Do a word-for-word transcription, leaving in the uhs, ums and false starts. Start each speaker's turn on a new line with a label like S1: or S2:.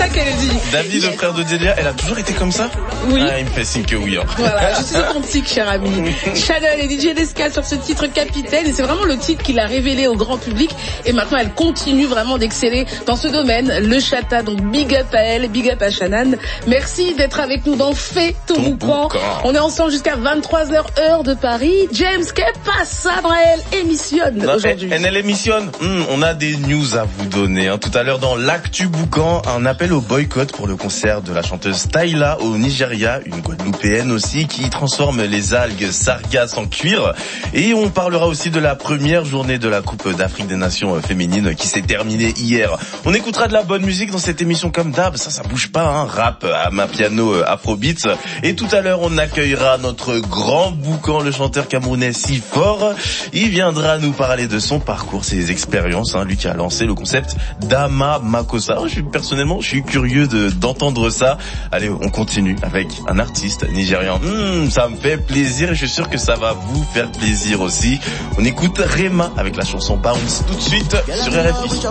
S1: ça qu'elle dit.
S2: David, le frère de Delia, elle a toujours été comme ça?
S1: Oui.
S2: Ah, il me fait signe que oui. Hein.
S1: Voilà, je suis authentique, cher ami. Chanel et D J Nesca sur ce titre Capitaine, et c'est vraiment le titre qui l'a révélé au grand public, et maintenant elle continue vraiment d'exceller dans ce domaine, le chata, donc big up à elle, big up à Shannon. Merci d'être avec nous dans Fais ton, ton boucan. boucan. On est ensemble jusqu'à vingt-trois heures heure de Paris. James, qu'est pas ça dans elle émissionne aujourd'hui?
S2: N L émissionne. Hum, on a des news à vous donner. Hein. Tout à l'heure dans l'actu boucan, un appel au boycott pour le concert de la chanteuse Tyla au Nigeria, une Guadeloupéenne aussi qui transforme les algues sargasses en cuir. Et on parlera aussi de la première journée de la Coupe d'Afrique des Nations féminines qui s'est terminée hier. On écoutera de la bonne musique dans cette émission comme d'hab. Ça, ça bouge pas, hein. Rap, à ma piano, afrobeats. Et tout à l'heure, on accueillera notre grand boucan, le chanteur camerounais Si Fort. Il viendra nous parler de son parcours, ses expériences, hein. Lui qui a lancé le concept d'Ama Makossa. Je suis, personnellement, je suis curieux de, d'entendre ça. Allez, on continue avec un artiste nigérian. Mmh, ça me fait plaisir et je suis sûr que ça va vous faire plaisir aussi. On écoute Rema avec la chanson Bounce tout de suite sur R F I.